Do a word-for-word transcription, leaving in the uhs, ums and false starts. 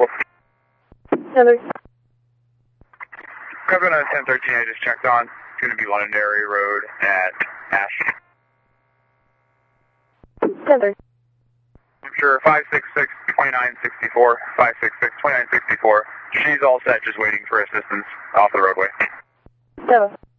four. Heather. Covenant ten thirteen, I just checked on. It's going to be Londonderry Road at Ash. Heather. I'm sure five six six, two nine six four, five six six, two nine six four. She's all set, just waiting for assistance off the roadway. Heather.